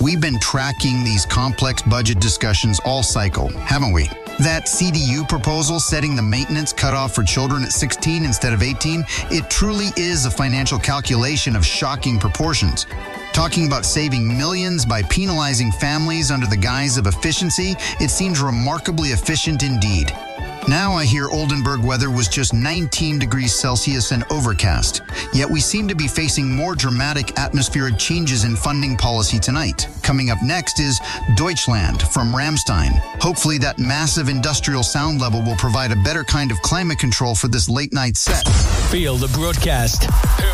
we've been tracking these complex budget discussions all cycle, haven't we? That CDU proposal setting the maintenance cutoff for children at 16 instead of 18, it truly is a financial calculation of shocking proportions. Talking about saving millions by penalizing families under the guise of efficiency, it seems remarkably efficient indeed. Now I hear Oldenburg weather was just 19 degrees Celsius and overcast, yet we seem to be facing more dramatic atmospheric changes in funding policy tonight. Coming up next is Deutschland from Rammstein. Hopefully that massive industrial sound level will provide a better kind of climate control for this late night set. Feel the broadcast.